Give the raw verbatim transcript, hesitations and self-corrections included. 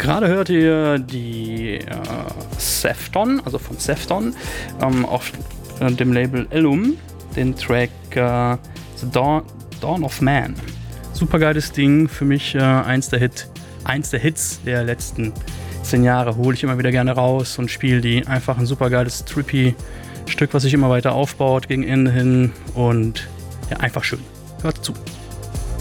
Gerade hört ihr die äh, Sefton, also von Sefton, ähm, auf äh, dem Label Illum, den Track äh, The Dawn, Dawn of Man. Super geiles Ding, für mich äh, eins, der Hit, eins der Hits der letzten zehn Jahre. Hole ich immer wieder gerne raus und spiele die. Einfach ein super geiles, trippy Stück, was sich immer weiter aufbaut gegen Ende hin und ja, einfach schön. Hört zu.